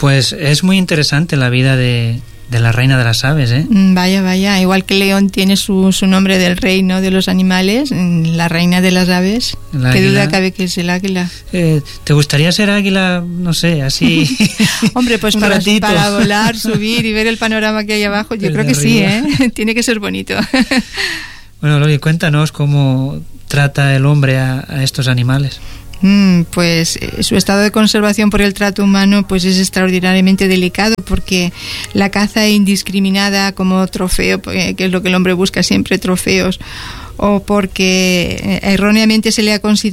Pues es muy interesante la vida de la reina de las aves, ¿eh? Vaya, igual que el león tiene su nombre del rey, ¿no?, de los animales, la reina de las aves, qué duda cabe que es el águila. ¿Te gustaría ser águila, no sé, así? Hombre, pues para volar, subir y ver el panorama que hay abajo, yo creo que sí, ¿eh? Tiene que ser bonito. Bueno, Loli, cuéntanos cómo trata el hombre a estos animales. Pues su estado de conservación por el trato humano pues es extraordinariamente delicado, porque la caza indiscriminada como trofeo, que es lo que el hombre busca siempre, trofeos, o porque erróneamente se le ha considerado